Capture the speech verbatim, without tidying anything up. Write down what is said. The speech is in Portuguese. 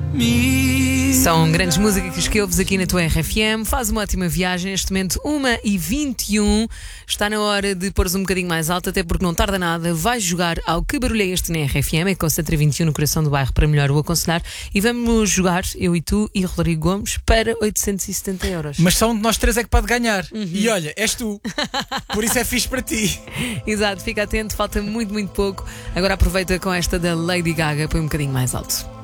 São grandes músicas que ouves aqui na tua R F M. Faz uma ótima viagem. Neste momento, uma e vinte e um. Está na hora de pôres um bocadinho mais alto, até porque não tarda nada. Vais jogar ao Que Barulho é Este na R F M, é com Concentra vinte e um no coração do bairro, para melhor o aconselhar. E vamos jogar, eu e tu e Rodrigo Gomes, para oitocentos e setenta euros. Mas só um de nós três é que pode ganhar. Uhum. E olha, és tu. Por isso é fixe para ti. Exato, fica atento, falta muito, muito pouco. Agora aproveita com esta da Lady Gaga, põe um bocadinho mais alto.